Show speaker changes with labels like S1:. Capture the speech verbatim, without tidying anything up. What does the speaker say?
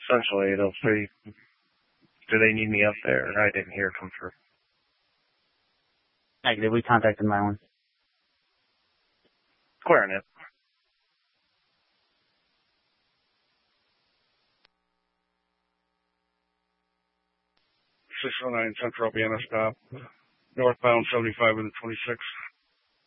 S1: essentially, it'll say, do they need me up there? I didn't hear it come through.
S2: Negative. We contacted Mylan.
S1: Clearing it.
S3: six oh nine Central Vienna stop. Northbound seventy-five with the twenty-six.